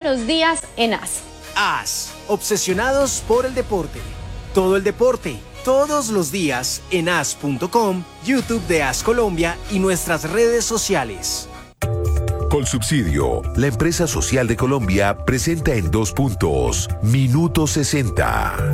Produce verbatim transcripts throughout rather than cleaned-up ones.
los días en A S. A S, obsesionados por el deporte. Todo el deporte, todos los días en A S punto com, YouTube de A S Colombia y nuestras redes sociales. Colsubsidio, la empresa social de Colombia, presenta en dos puntos, Minuto sesenta.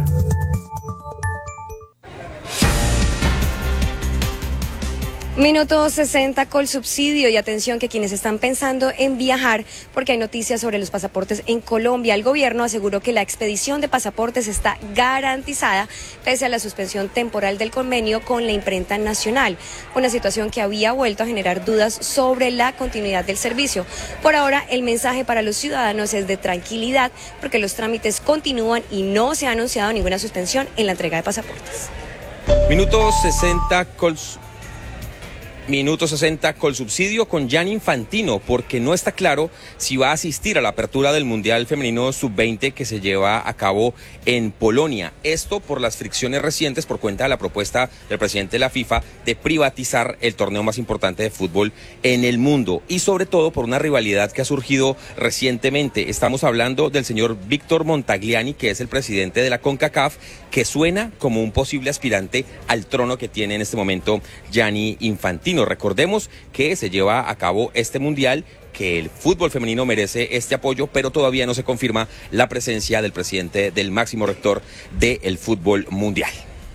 Minuto sesenta Colsubsidio, y atención que quienes están pensando en viajar, porque hay noticias sobre los pasaportes en Colombia. El gobierno aseguró que la expedición de pasaportes está garantizada pese a la suspensión temporal del convenio con la imprenta nacional, una situación que había vuelto a generar dudas sobre la continuidad del servicio. Por ahora, el mensaje para los ciudadanos es de tranquilidad, porque los trámites continúan y no se ha anunciado ninguna suspensión en la entrega de pasaportes. Minuto sesenta Colsubsidio. Minuto sesenta Colsubsidio con Gianni Infantino, porque no está claro si va a asistir a la apertura del Mundial Femenino sub veinte que se lleva a cabo en Polonia. Esto por las fricciones recientes por cuenta de la propuesta del presidente de la FIFA de privatizar el torneo más importante de fútbol en el mundo, y sobre todo por una rivalidad que ha surgido recientemente. Estamos hablando del señor Víctor Montagliani, que es el presidente de la CONCACAF, que suena como un posible aspirante al trono que tiene en este momento Gianni Infantino. Recordemos que se lleva a cabo este mundial, que el fútbol femenino merece este apoyo, pero todavía no se confirma la presencia del presidente del máximo rector del fútbol mundial.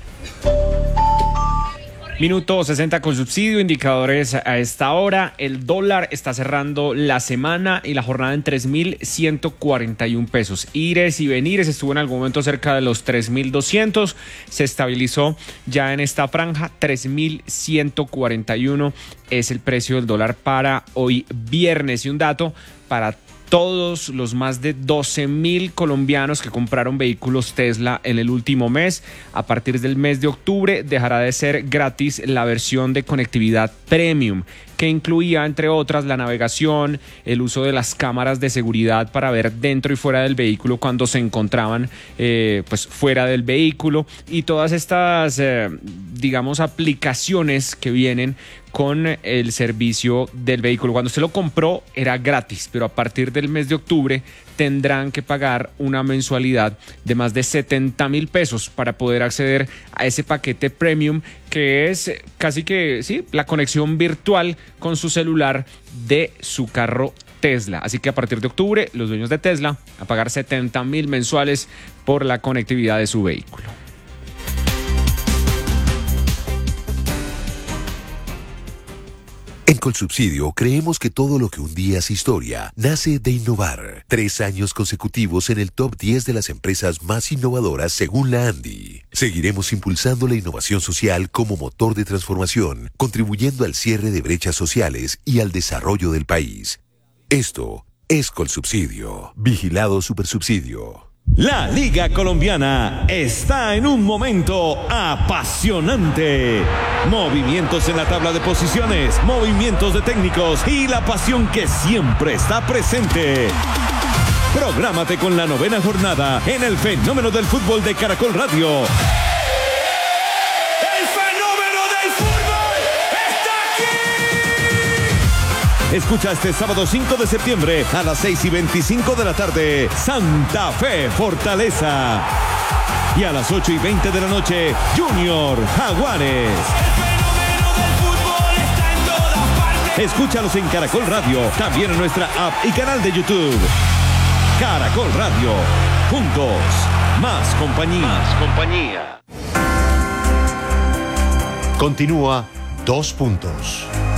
Minuto sesenta Colsubsidio, indicadores a esta hora. El dólar está cerrando la semana y la jornada en tres mil ciento cuarenta y un pesos. Ires y venires, estuvo en algún momento cerca de los tres mil doscientos. Se estabilizó ya en esta franja. tres mil ciento cuarenta y uno es el precio del dólar para hoy viernes. Y un dato para todos los más de doce mil colombianos que compraron vehículos Tesla en el último mes: a partir del mes de octubre dejará de ser gratis la versión de conectividad Premium, que incluía, entre otras, la navegación, el uso de las cámaras de seguridad para ver dentro y fuera del vehículo cuando se encontraban eh, pues fuera del vehículo, y todas estas, eh, digamos, aplicaciones que vienen con el servicio del vehículo. Cuando usted lo compró era gratis, pero a partir del mes de octubre tendrán que pagar una mensualidad de más de setenta mil pesos para poder acceder a ese paquete premium, que es casi que sí, la conexión virtual con su celular de su carro Tesla. Así que a partir de octubre, los dueños de Tesla a pagar setenta mil mensuales por la conectividad de su vehículo. En Colsubsidio creemos que todo lo que un día es historia nace de innovar. Tres años consecutivos en el top diez de las empresas más innovadoras según la Andy. Seguiremos impulsando la innovación social como motor de transformación, contribuyendo al cierre de brechas sociales y al desarrollo del país. Esto es Colsubsidio. Vigilado Supersubsidio. La Liga Colombiana está en un momento apasionante. Movimientos en la tabla de posiciones, movimientos de técnicos y la pasión que siempre está presente. Prográmate con la novena jornada en el fenómeno del fútbol de Caracol Radio. Escucha este sábado cinco de septiembre a las seis y veinticinco de la tarde, Santa Fe Fortaleza. Y a las ocho y veinte de la noche, Junior Jaguares. Escúchalos en Caracol Radio, también en nuestra app y canal de YouTube. Caracol Radio, juntos, más compañía. Más compañía. Continúa Dos Puntos.